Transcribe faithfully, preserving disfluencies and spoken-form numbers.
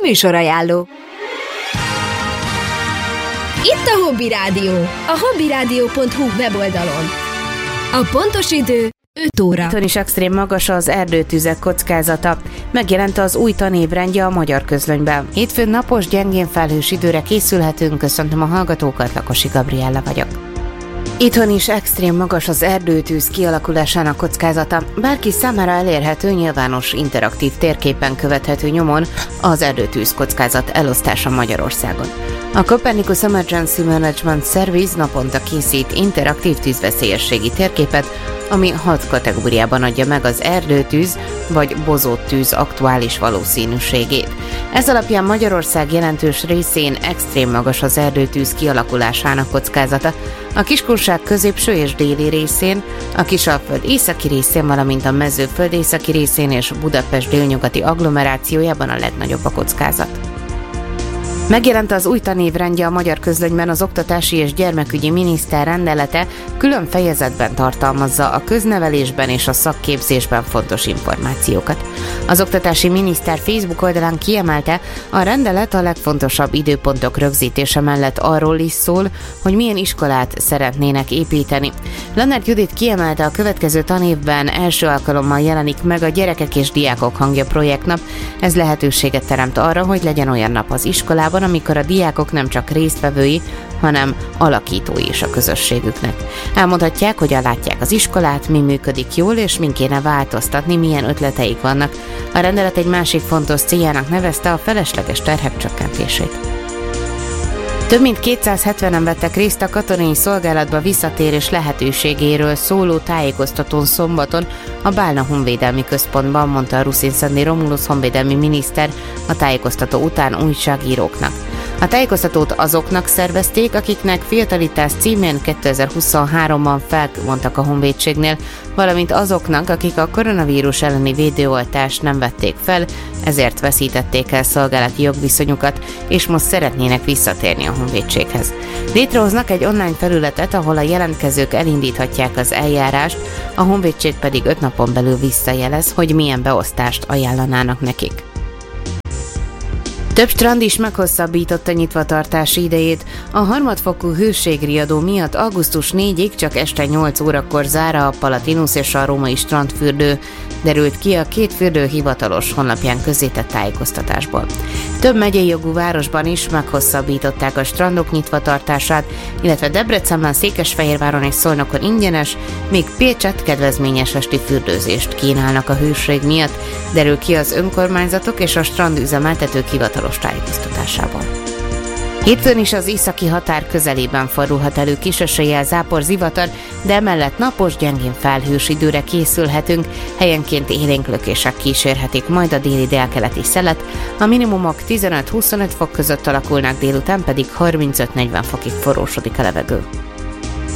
Műsorajánló. Itt a Hobby Rádió, a hobbyradio pont hu weboldalon. A pontos idő öt óra. Itthon is extrém magas az erdőtüzek kockázata. Megjelent az új tanévrendje a Magyar Közlönyben. Hétfőn napos, gyengén felhős időre készülhetünk. Köszöntöm a hallgatókat, Lakosi Gabriella vagyok. Itthon is extrém magas az erdőtűz kialakulásának kockázata. Bárki számára elérhető, nyilvános interaktív térképen követhető nyomon az erdőtűz kockázat elosztása Magyarországon. A Copernicus Emergency Management Service naponta készít interaktív tűzveszélyességi térképet, ami hat kategóriában adja meg az erdőtűz vagy bozott tűz aktuális valószínűségét. Ez alapján Magyarország jelentős részén extrém magas az erdőtűz kialakulásának kockázata, a Kiskunság középső és déli részén, a Kisalföld északi részén, valamint a Mezőföld északi részén és Budapest délnyugati agglomerációjában a legnagyobb a kockázat. Megjelent az új tanévrendje a Magyar Közlönyben, az Oktatási és Gyermekügyi Miniszter rendelete külön fejezetben tartalmazza a köznevelésben és a szakképzésben fontos információkat. Az oktatási miniszter Facebook oldalán kiemelte, a rendelet a legfontosabb időpontok rögzítése mellett arról is szól, hogy milyen iskolát szeretnének építeni. Lannert Judit kiemelte, a következő tanévben első alkalommal jelenik meg a Gyerekek és Diákok Hangja projektnap. Ez lehetőséget teremt arra, hogy legyen olyan nap az iskolában, amikor a diákok nem csak résztvevői, hanem alakítói is a közösségüknek. Elmondhatják, hogyan látják az iskolát, mi működik jól, és min kéne változtatni, milyen ötleteik vannak. A rendelet egy másik fontos céljának nevezte a felesleges terhek csökkentését. Több mint kétszázhetvenen vettek részt a katonai szolgálatba visszatérés lehetőségéről szóló tájékoztatón szombaton a Bálna Honvédelmi Központban, mondta a Ruszin-Szandé Romulus honvédelmi miniszter a tájékoztató után újságíróknak. A tájékoztatót azoknak szervezték, akiknek fiatalítás címén kétezer-huszonháromban felmondtak a honvédségnél, valamint azoknak, akik a koronavírus elleni védőoltást nem vették fel, ezért veszítették el szolgálati jogviszonyukat, és most szeretnének visszatérni a honvédséghez. Létrehoznak egy online felületet, ahol a jelentkezők elindíthatják az eljárást, a honvédség pedig öt napon belül visszajelez, hogy milyen beosztást ajánlanának nekik. Több strand is meghosszabbította nyitvatartási idejét. A harmadfokú hőségriadó miatt augusztus negyedikéig csak este nyolc órakor zár a Palatinus és a római strandfürdő, derült ki a két fürdő hivatalos honlapján közzétett tájékoztatásból. Több megyei jogú városban is meghosszabbították a strandok nyitvatartását, illetve Debrecenben, Székesfehérváron és Szolnokon ingyenes, míg Pécsett kedvezményes esti fürdőzést kínálnak a hőség miatt, derül ki az önkormányzatok és a strandüzemeltetők hivatalos tájékoztatásából. Hétfőn is az északi határ közelében fordulhat elő kis eséllyel zápor, zivatar, de emellett napos, gyengén felhős időre készülhetünk, helyenként élénk lökések kísérhetik majd a déli délkeleti szelet, a minimumok tizenöt-huszonöt fok között alakulnak, délután pedig harmincöt-negyven fokig forrósodik a levegő.